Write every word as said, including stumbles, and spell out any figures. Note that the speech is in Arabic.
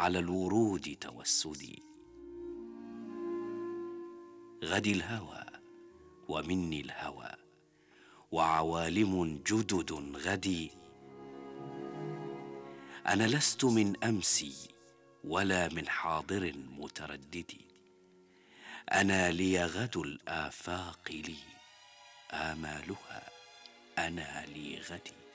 على الورود توسدي. غدي الهوى ومني الهوى وعوالم جدد غدي. أنا لست من أمسي ولا من حاضر مترددي. أنا لي غد الآفاق لي آمالها، أنا لي غدي.